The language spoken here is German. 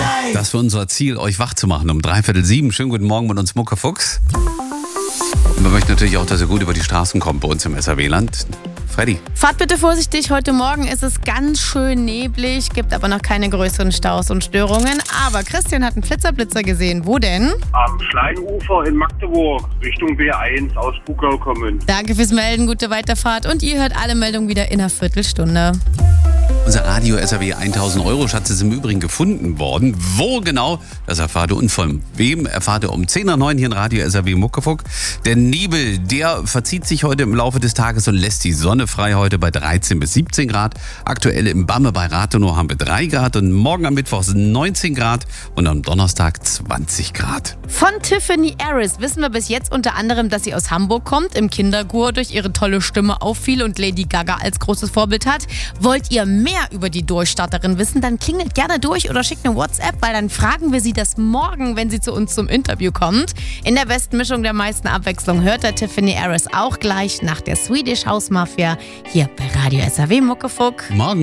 Das war unser Ziel, euch wach zu machen um 6:45. Schönen guten Morgen mit uns, Muckefuchs. Und wir möchten natürlich auch, dass ihr gut über die Straßen kommt bei uns im SAW-Land. Freddy. Fahrt bitte vorsichtig, heute Morgen ist es ganz schön neblig, gibt aber noch keine größeren Staus und Störungen. Aber Christian hat einen Flitzer gesehen. Wo denn? Am Schleinufer in Magdeburg, Richtung B1 aus Bugau kommen. Danke fürs Melden, gute Weiterfahrt und ihr hört alle Meldungen wieder in einer Viertelstunde. Unser Radio SAW 1000 € Schatz ist im Übrigen gefunden worden. Wo genau? Das erfahrt ihr und von wem erfahrt ihr um 10:09 hier in Radio SAW Muckefuck. Der Nebel, der verzieht sich heute im Laufe des Tages und lässt die Sonne frei heute bei 13 bis 17 Grad. Aktuell im Bamme bei Rathenow haben wir 3 Grad und morgen am Mittwoch sind 19 Grad und am Donnerstag 20 Grad. Von Tiffany Harris wissen wir bis jetzt unter anderem, dass sie aus Hamburg kommt, im Kinderchor durch ihre tolle Stimme auffiel und Lady Gaga als großes Vorbild hat. Wollt ihr mehr über die Durchstarterin wissen, dann klingelt gerne durch oder schickt eine WhatsApp, weil dann fragen wir sie das morgen, wenn sie zu uns zum Interview kommt. In der besten Mischung der meisten Abwechslung hört der Tiffany Harris auch gleich nach der Swedish House Mafia hier bei Radio SAW Muckefuck. Morgen.